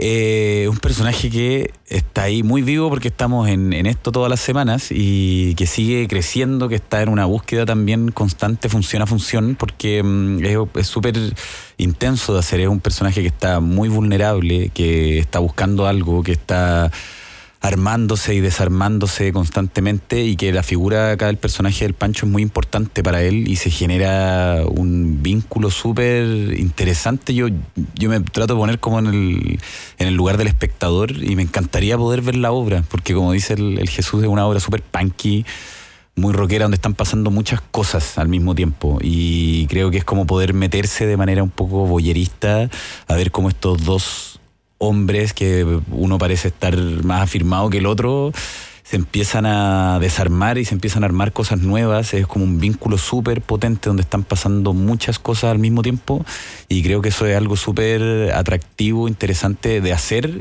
Un personaje que está ahí muy vivo porque estamos en esto todas las semanas y que sigue creciendo, que está en una búsqueda también constante, función a función, porque es súper intenso de hacer. Es un personaje que está muy vulnerable, que está buscando algo, que está armándose y desarmándose constantemente, y que la figura acá del personaje del Pancho es muy importante para él y se genera un vínculo súper interesante. Yo me trato de poner como en el lugar del espectador y me encantaría poder ver la obra, porque como dice el Jesús, es una obra súper punky, muy rockera, donde están pasando muchas cosas al mismo tiempo, y creo que es como poder meterse de manera un poco voyerista a ver cómo estos dos hombres, que uno parece estar más afirmado que el otro, se empiezan a desarmar y se empiezan a armar cosas nuevas. Es como un vínculo súper potente donde están pasando muchas cosas al mismo tiempo, y creo que eso es algo súper atractivo, interesante de hacer,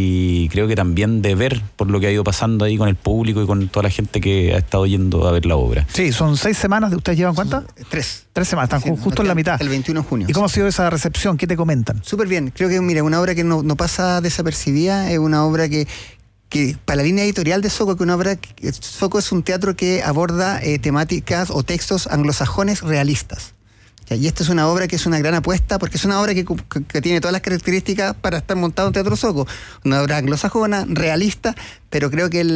y creo que también de ver por lo que ha ido pasando ahí con el público y con toda la gente que ha estado yendo a ver la obra. Sí, son 6 semanas. ¿Ustedes llevan cuántas? 3. 3 semanas, están justo en la mitad. El 21 de junio. ¿Y cómo ha sido esa recepción? ¿Qué te comentan? Súper bien. Creo que, mira, una obra que no pasa desapercibida, es una obra que para la línea editorial de Soco, Soco es un teatro que aborda temáticas o textos anglosajones realistas. Y esta es una obra que es una gran apuesta, porque es una obra que tiene todas las características para estar montado en Teatro Soco. Una obra anglosajona, realista, pero creo que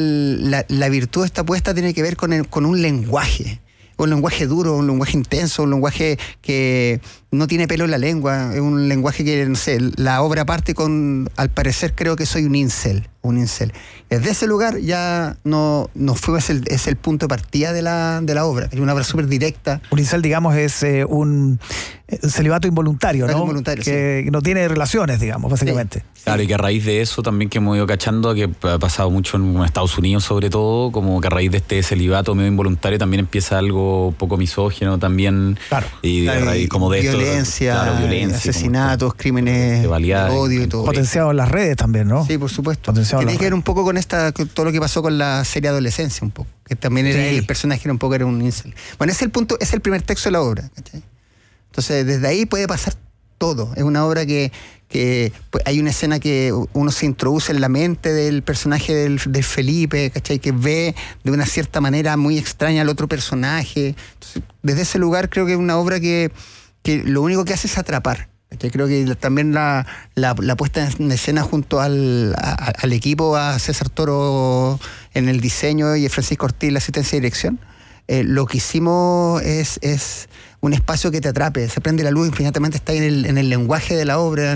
la virtud de esta apuesta tiene que ver con un lenguaje duro, un lenguaje intenso, un lenguaje que no tiene pelo en la lengua, es un lenguaje que, no sé, la obra parte con, al parecer creo que soy un incel. Desde ese lugar ya no fue, es el punto de partida de la obra. Es una obra súper directa. Un incel, digamos, es un celibato involuntario, ¿no? Involuntario, que sí. No tiene relaciones, digamos, básicamente. Sí. Claro, y que a raíz de eso también, que hemos ido cachando, que ha pasado mucho en Estados Unidos sobre todo, como que a raíz de este celibato medio involuntario también empieza algo poco misógino también. Claro. Y de raíz como de violencia, violencia, asesinatos, crímenes de odio y todo. Potenciado en las redes también, ¿no? Sí, por supuesto. Tiene que ver un poco con todo lo que pasó con la serie Adolescencia, un poco. Que también era el personaje, era un incel. Bueno, ese es el punto, es el primer texto de la obra, ¿cachai? Entonces, desde ahí puede pasar todo. Es una obra que pues, hay una escena que uno se introduce en la mente del personaje del Felipe, ¿cachai? Que ve de una cierta manera muy extraña al otro personaje. Entonces, desde ese lugar creo que es una obra que lo único que hace es atrapar. ¿Cachai? Creo que también la puesta en escena junto al equipo, a César Toro en el diseño y a Francisco Ortiz en la asistencia de dirección, lo que hicimos es un espacio que te atrape, se prende la luz, infinitamente está en el lenguaje de la obra,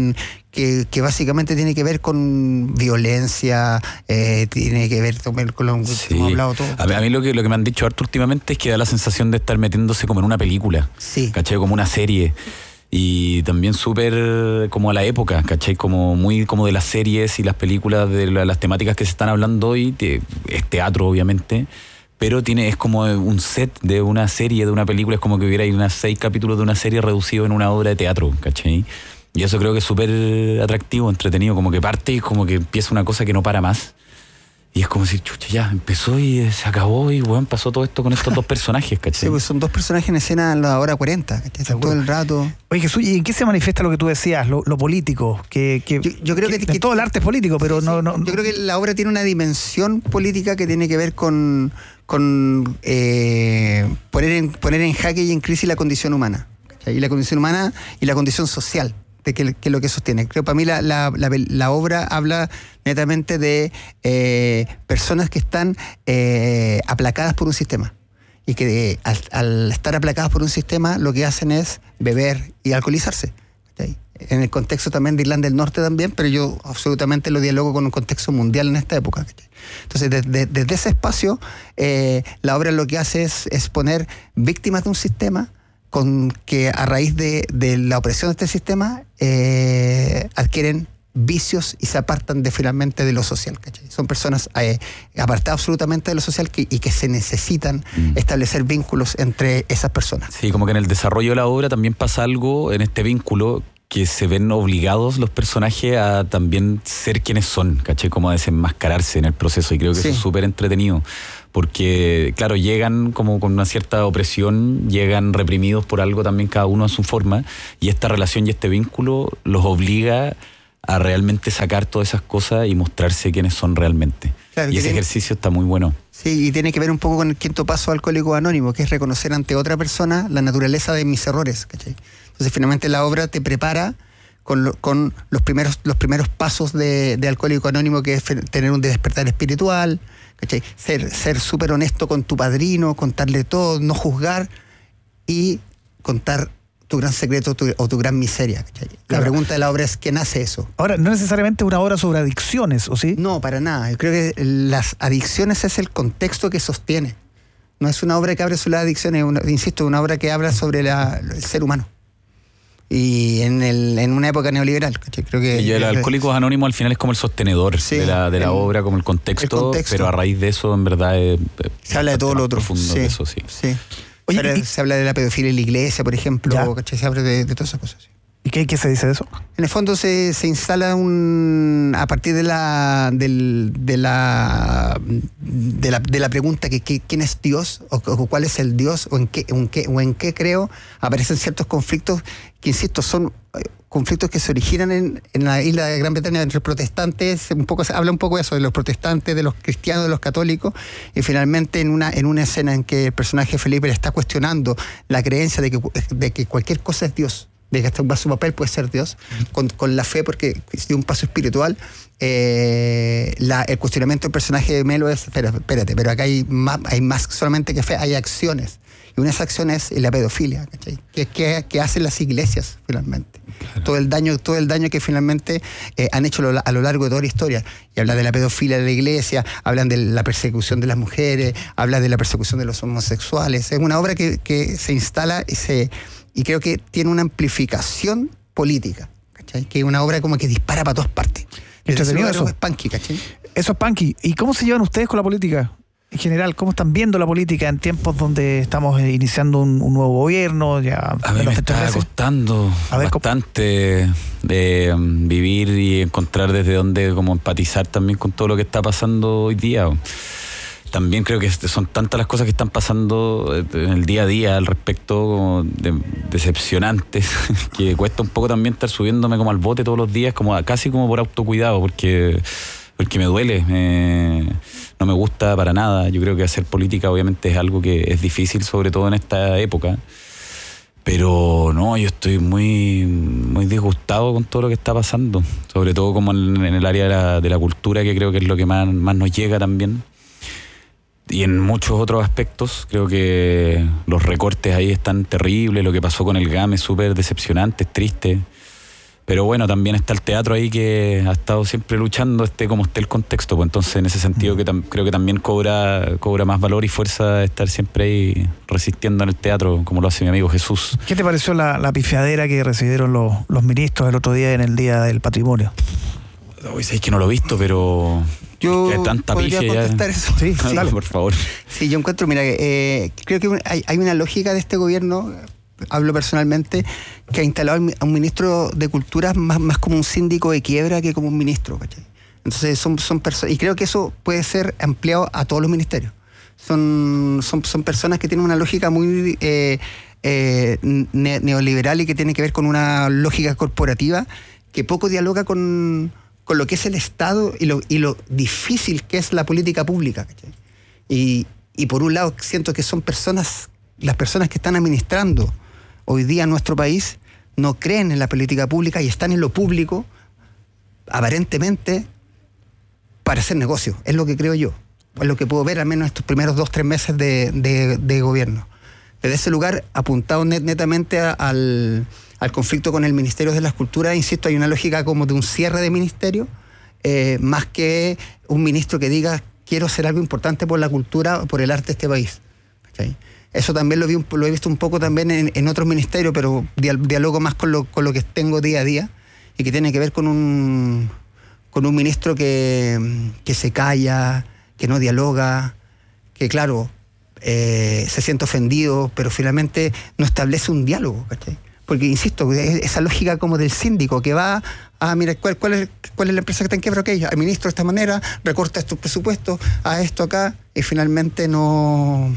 que básicamente tiene que ver con violencia, tiene que ver con lo que hemos hablado todo. A mí lo que me han dicho harto últimamente es que da la sensación de estar metiéndose como en una película, sí. ¿Cachai? Como una serie. Y también súper como a la época, ¿cachai? Como muy como de las series y las películas, de las temáticas que se están hablando hoy. Es teatro, obviamente, pero es como un set de una serie, de una película. Es como que hubiera 6 capítulos de una serie reducido en una obra de teatro, ¿cachai? Y eso creo que es súper atractivo, entretenido, como que parte y como que empieza una cosa que no para más. Y es como si, chucha, ya empezó y se acabó, y bueno, pasó todo esto con estos dos personajes, ¿cachai? Sí, pues son 2 personajes en escena a la hora 40, ¿cachai? Todo el rato. Oye, Jesús, ¿y en qué se manifiesta lo que tú decías, lo político? Yo creo que todo el arte es político, pero no. Yo creo que la obra tiene una dimensión política que tiene que ver con poner en jaque y en crisis la condición humana, ¿cachai? Y la condición humana y la condición social, de que es lo que sostiene. Creo que para mí la obra habla netamente de personas que están aplacadas por un sistema, y que al estar aplacadas por un sistema lo que hacen es beber y alcoholizarse, ¿sí? En el contexto también de Irlanda del Norte también, pero yo absolutamente lo dialogo con un contexto mundial en esta época, ¿sí? Entonces desde ese espacio la obra lo que hace es poner víctimas de un sistema con que a raíz de la opresión de este sistema adquieren vicios y se apartan finalmente de lo social, ¿cachai? Son personas apartadas absolutamente de lo social y que se necesitan establecer vínculos entre esas personas. Sí, como que en el desarrollo de la obra también pasa algo en este vínculo, que se ven obligados los personajes a también ser quienes son, ¿cachai? Como a desenmascararse en el proceso, y creo que eso es súper entretenido, porque claro, llegan como con una cierta opresión, llegan reprimidos por algo también, cada uno a su forma, y esta relación y este vínculo los obliga a realmente sacar todas esas cosas y mostrarse quiénes son realmente. Claro, y ese ejercicio está muy bueno. Sí, y tiene que ver un poco con el quinto paso de Alcohólicos Anónimos, que es reconocer ante otra persona la naturaleza de mis errores, ¿cachai? Entonces finalmente la obra te prepara con los primeros pasos de Alcohólico Anónimo, que es tener un despertar espiritual, ¿cachai? Ser súper honesto con tu padrino, contarle todo, no juzgar y contar tu gran secreto o tu gran miseria, ¿cachai? La pregunta de la obra es: ¿quién hace eso? Ahora, no necesariamente una obra sobre adicciones, ¿o sí? No, para nada. Yo creo que las adicciones es el contexto que sostiene. No es una obra que habla sobre las adicciones, insisto, una obra que habla sobre el ser humano. Y en una época neoliberal, ¿cachai? Creo que... Y el Alcohólicos Anónimos al final es como el sostenedor, sí, de la obra, como el contexto, pero a raíz de eso, en verdad, se habla de todo lo otro. Profundo de eso, sí. Oye, se habla de la pedofilia en la iglesia, por ejemplo, ¿cachai? Se habla de todas esas cosas. Sí. ¿Y qué se dice de eso? En el fondo se instala a partir de la pregunta que quién es Dios o cuál es el Dios o en qué creo, aparecen ciertos conflictos que, insisto, son conflictos que se originan en la isla de Gran Bretaña entre protestantes. Se habla un poco de eso, de los protestantes, de los cristianos, de los católicos, y finalmente en una escena en que el personaje Felipe le está cuestionando la creencia de que cualquier cosa es Dios, de que hasta su papel puede ser Dios, con la fe, porque de un paso espiritual, el cuestionamiento del personaje de Melo es: espérate, pero acá hay más solamente que fe, hay acciones. Y una de esas acciones es la pedofilia, ¿cachai? Que hacen las iglesias, finalmente. Claro. Todo el daño que finalmente han hecho a lo largo de toda la historia. Y habla de la pedofilia de la iglesia, hablan de la persecución de las mujeres, habla de la persecución de los homosexuales. Es una obra que se instala y creo que tiene una amplificación política, ¿cachai? Que es una obra como que dispara para todas partes. Entretenido eso. Es punky, ¿cachai? Eso es punky. ¿Y cómo se llevan ustedes con la política? En general, ¿cómo están viendo la política en tiempos donde estamos iniciando un nuevo gobierno? Ya a mí me está costando bastante vivir y encontrar desde dónde como empatizar también con todo lo que está pasando hoy día. También creo que son tantas las cosas que están pasando en el día a día al respecto, decepcionantes, que cuesta un poco también estar subiéndome como al bote todos los días, casi como por autocuidado, porque me duele, no me gusta para nada. Yo creo que hacer política obviamente es algo que es difícil, sobre todo en esta época. Pero no, yo estoy muy, muy disgustado con todo lo que está pasando, sobre todo como en el área de la cultura, que creo que es lo que más nos llega también. Y en muchos otros aspectos, creo que los recortes ahí están terribles, lo que pasó con el GAM es súper decepcionante, es triste. Pero bueno, también está el teatro ahí que ha estado siempre luchando como esté el contexto, pues entonces en ese sentido creo que también cobra más valor y fuerza estar siempre ahí resistiendo en el teatro, como lo hace mi amigo Jesús. ¿Qué te pareció la pifiadera que recibieron los ministros el otro día en el Día del Patrimonio? Hoy sé que no lo he visto, pero... Yo tanta podría contestar eso. Sí, dale, por favor. Sí, yo encuentro, mira, creo que hay una lógica de este gobierno, hablo personalmente, que ha instalado a un ministro de Cultura más como un síndico de quiebra que como un ministro, ¿cachai? Entonces son personas, y creo que eso puede ser ampliado a todos los ministerios. Son personas que tienen una lógica muy neoliberal y que tiene que ver con una lógica corporativa que poco dialoga con lo que es el Estado y lo difícil que es la política pública, ¿cachai? Y por un lado siento que las personas que están administrando hoy día en nuestro país no creen en la política pública y están en lo público aparentemente para hacer negocio. Es lo que creo yo, es lo que puedo ver al menos estos primeros 2-3 meses de gobierno. Desde ese lugar, apuntado netamente al conflicto con el Ministerio de las Culturas, insisto, hay una lógica como de un cierre de ministerio, más que un ministro que diga: quiero hacer algo importante por la cultura, por el arte de este país. ¿Cachai? Eso también lo he visto un poco también en otros ministerios, pero dialogo más con lo que tengo día a día, y que tiene que ver con un ministro que se calla, que no dialoga, que claro, se siente ofendido, pero finalmente no establece un diálogo, ¿cachai? Porque, insisto, esa lógica como del síndico que va a, mira, ¿cuál es la empresa que está en quiebra? Ok, administro de esta manera, recorta estos presupuestos, a esto acá, y finalmente no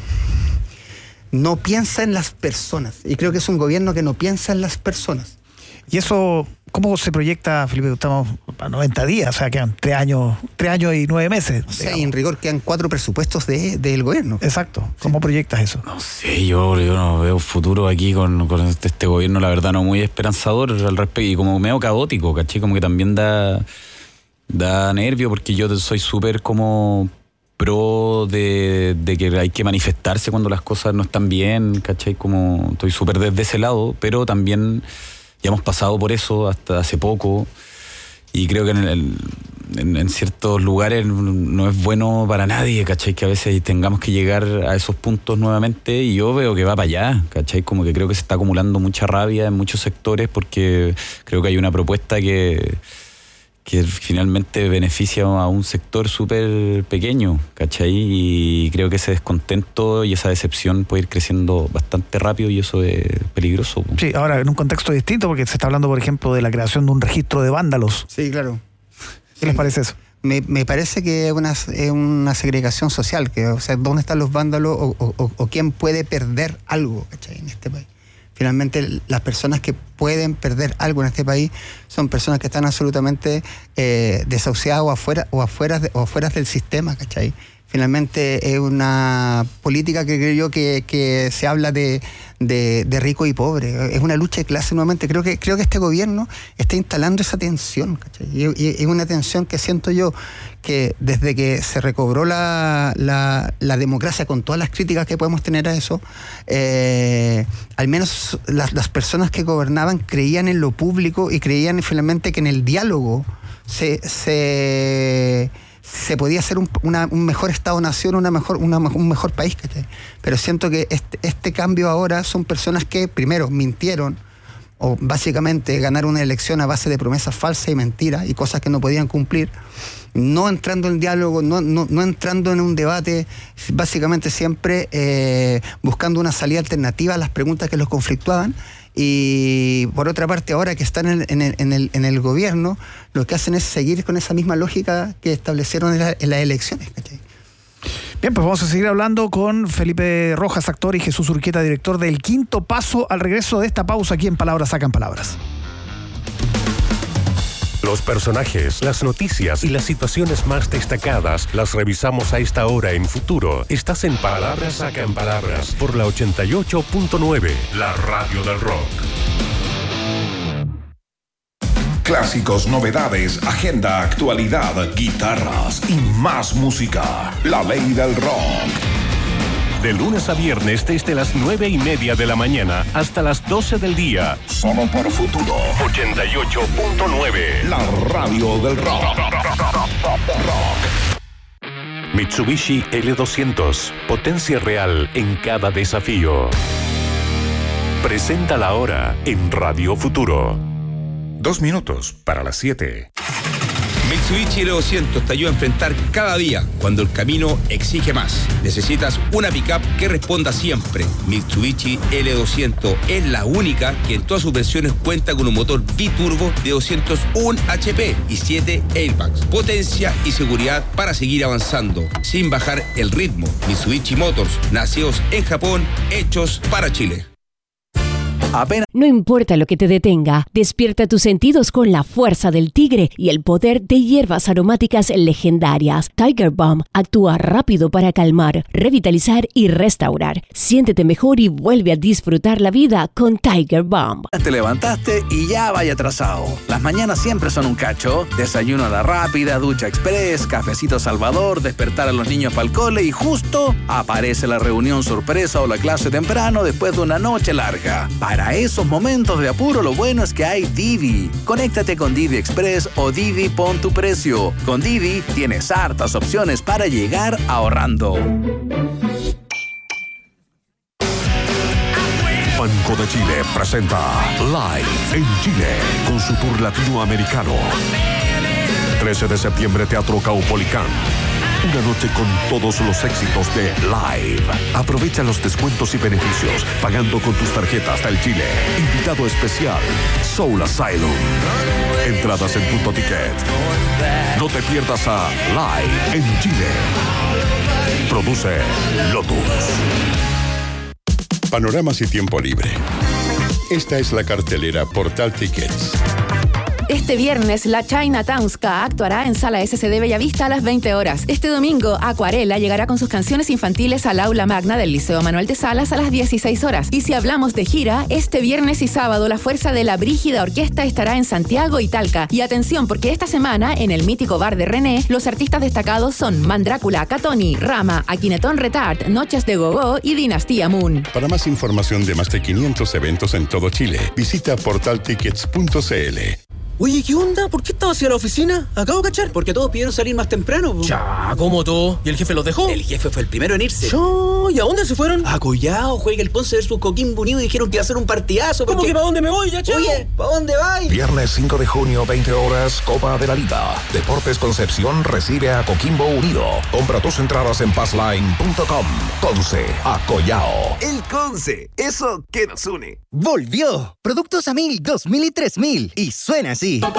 piensa en las personas. Y creo que es un gobierno que no piensa en las personas. Y eso, ¿Cómo se proyecta, Felipe? Estamos a 90 días, o sea, quedan 3 años y 9 meses. O sea, y en rigor quedan 4 presupuestos del gobierno. Exacto. ¿Cómo proyectas eso? No sé, yo no veo futuro aquí con este gobierno, la verdad, no muy esperanzador al respecto, y como medio caótico, ¿cachai? Como que también da nervio, porque yo soy súper como pro de que hay que manifestarse cuando las cosas no están bien, ¿cachai? Como estoy súper desde ese lado, pero también ya hemos pasado por eso hasta hace poco, y creo que en ciertos lugares no es bueno para nadie, ¿cachai? Que a veces tengamos que llegar a esos puntos nuevamente, y yo veo que va para allá, ¿cachai? Como que creo que se está acumulando mucha rabia en muchos sectores, porque creo que hay una propuesta que finalmente beneficia a un sector súper pequeño, ¿cachai? Y creo que ese descontento y esa decepción puede ir creciendo bastante rápido, y eso es peligroso. Sí, ahora en un contexto distinto, porque se está hablando, por ejemplo, de la creación de un registro de vándalos. Sí, claro. ¿Qué les parece eso? Me parece que es una segregación social, que, o sea, ¿dónde están los vándalos o quién puede perder algo, ¿cachai? En este país. Finalmente, las personas que pueden perder algo en este país son personas que están absolutamente desahuciadas o afuera del sistema, ¿cachai? Finalmente es una política que creo yo que se habla de rico y pobre. Es una lucha de clase nuevamente. Creo que este gobierno está instalando esa tensión, ¿cachai? Y es una tensión que siento yo que desde que se recobró la democracia, con todas las críticas que podemos tener a eso, al menos las personas que gobernaban creían en lo público y creían finalmente que en el diálogo se podía hacer un mejor Estado-Nación, un mejor país, ¿cachai? Pero siento que este cambio ahora son personas que primero mintieron, o básicamente ganaron una elección a base de promesas falsas y mentiras y cosas que no podían cumplir, no entrando en diálogo, no entrando en un debate, básicamente siempre buscando una salida alternativa a las preguntas que los conflictuaban. Y por otra parte, ahora que están en el gobierno, lo que hacen es seguir con esa misma lógica que establecieron en las elecciones, ¿cachai? Bien, pues vamos a seguir hablando con Felipe Rojas, actor, y Jesús Urquieta, director del Quinto Paso, al regreso de esta pausa aquí en Palabras Sacan Palabras. Los personajes, las noticias y las situaciones más destacadas las revisamos a esta hora en Futuro. Estás en Palabras Sacan Palabras por la 88.9, la radio del rock. Clásicos, novedades, agenda, actualidad, guitarras y más música. La ley del rock. De lunes a viernes desde las 9:30 de la mañana hasta las 12 del día. Solo por Futuro 88.9. La radio del rock. Mitsubishi L200. Potencia real en cada desafío. Presenta la hora en Radio Futuro. 2 minutos para las 7. Mitsubishi L200 te ayuda a enfrentar cada día cuando el camino exige más. Necesitas una pickup que responda siempre. Mitsubishi L200 es la única que en todas sus versiones cuenta con un motor biturbo de 201 HP y 7 airbags. Potencia y seguridad para seguir avanzando sin bajar el ritmo. Mitsubishi Motors, nacidos en Japón, hechos para Chile. No importa lo que te detenga, despierta tus sentidos con la fuerza del tigre y el poder de hierbas aromáticas legendarias. Tiger Balm actúa rápido para calmar, revitalizar y restaurar. Siéntete mejor y vuelve a disfrutar la vida con Tiger Balm. Te levantaste y ya vaya atrasado. Las mañanas siempre son un cacho. Desayuno a la rápida, ducha express, cafecito Salvador, despertar a los niños para el cole y justo aparece la reunión sorpresa o la clase temprano después de una noche larga. Para esos momentos de apuro, lo bueno es que hay Didi. Conéctate con Didi Express o Didi Pon tu Precio. Con Didi tienes hartas opciones para llegar ahorrando. Banco de Chile presenta Live en Chile con su tour latinoamericano. 13 de septiembre, Teatro Caupolicán. Una noche con todos los éxitos de Live. Aprovecha los descuentos y beneficios pagando con tus tarjetas del Chile. Invitado especial, Soul Asylum. Entradas en Punto Ticket. No te pierdas a Live en Chile. Produce Lotus. Panoramas y tiempo libre. Esta es la cartelera Portal Tickets. Este viernes, la Chinatown Ska actuará en Sala SCD Bellavista a las 20 horas. Este domingo, Acuarela llegará con sus canciones infantiles al aula magna del Liceo Manuel de Salas a las 16 horas. Y si hablamos de gira, este viernes y sábado la fuerza de la Brígida Orquesta estará en Santiago y Talca. Y atención, porque esta semana, en el mítico bar de René, los artistas destacados son Mandrácula, Catoni, Rama, Aquinetón Retard, Noches de Gogó y Dinastía Moon. Para más información de más de 500 eventos en todo Chile, visita portaltickets.cl. Oye, ¿qué onda? ¿Por qué estabas hacia la oficina? Acabo de cachar. Porque todos pidieron salir más temprano. Ya, ¿cómo todo? ¿Y el jefe los dejó? El jefe fue el primero en irse. ¿Y a dónde se fueron? A Collao, juega el Ponce versus Coquimbo Unido y dijeron que iba a ser un partidazo. ¿Cómo que para dónde me voy, ya, chavo? Oye, ¿para dónde vais? Viernes 5 de junio, 20 horas, Copa de la Liga. Deportes Concepción recibe a Coquimbo Unido. Compra tus entradas en passline.com. Conce, a Collao. El Conce, eso que nos une. Volvió. Productos a 1000, 2000 y 3000. Y suena así.